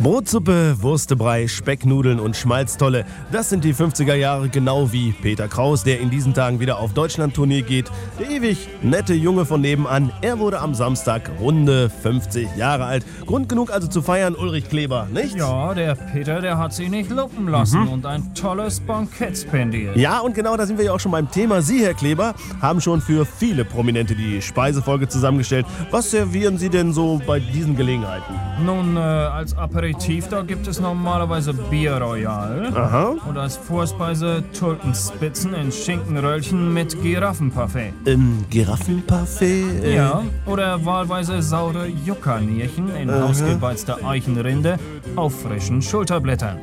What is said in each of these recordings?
Brotsuppe, Wurstebrei, Specknudeln und Schmalztolle. Das sind die 50er Jahre, genau wie Peter Kraus, der in diesen Tagen wieder auf Deutschland-Tournee geht. Der ewig nette Junge von nebenan. Er wurde am Samstag runde 50 Jahre alt. Grund genug also zu feiern, Ulrich Kleber, nicht? Ja, der Peter, der hat sich nicht lumpen lassen und ein tolles Bankett spendiert. Ja, und genau da sind wir ja auch schon beim Thema. Sie, Herr Kleber, haben schon für viele Prominente die Speisefolge zusammengestellt. Was servieren Sie denn so bei diesen Gelegenheiten? Nun, als Aperitif, da gibt es normalerweise Bier Royal. Aha. Und als Vorspeise Tulpenspitzen in Schinkenröllchen mit Giraffenparfait. Giraffenparfait? Ja, oder wahlweise saure Juckernierchen in ausgebeizter Eichenrinde auf frischen Schulterblättern.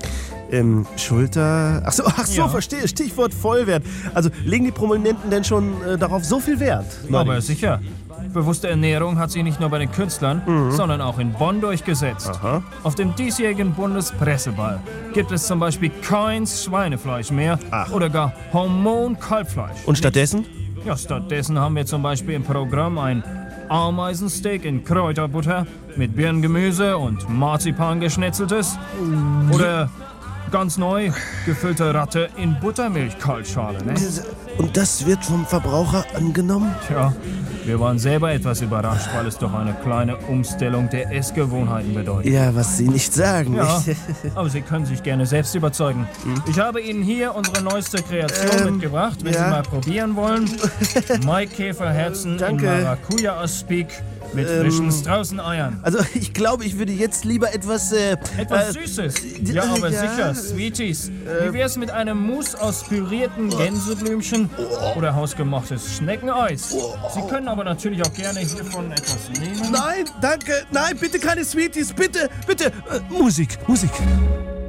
Schulter... Ach so, Ja. Verstehe. Stichwort Vollwert. Also legen die Prominenten denn schon darauf so viel Wert? Aber sicher. Bewusste Ernährung hat sich nicht nur bei den Künstlern, sondern auch in Bonn durchgesetzt. Aha. Auf dem diesjährigen Bundespresseball gibt es zum Beispiel kein Schweinefleisch mehr oder gar Hormon-Kalbfleisch. Und stattdessen? Ja, stattdessen haben wir zum Beispiel im Programm ein Ameisensteak in Kräuterbutter mit Birnengemüse und Marzipan geschnetzeltes oder ganz neu gefüllte Ratte in Buttermilch-Kaltschale, ne? Und das wird vom Verbraucher angenommen? Tja, wir waren selber etwas überrascht, weil es doch eine kleine Umstellung der Essgewohnheiten bedeutet. Ja, was Sie nicht sagen. Ja, aber Sie können sich gerne selbst überzeugen. Ich habe Ihnen hier unsere neueste Kreation mitgebracht, wenn Sie mal probieren wollen. Maikäferherzen in Maracuja-Aspik mit frischen Straußeneiern. Also ich glaube, ich würde jetzt lieber etwas... Etwas Süßes. Ja, aber sicher, Sweeties. Wie wär's mit einem Mousse aus pürierten Gänseblümchen oder hausgemachtes Schneckeneis? Sie können aber natürlich auch gerne hiervon etwas nehmen. Nein, danke. Nein, bitte keine Sweeties. Bitte. Musik.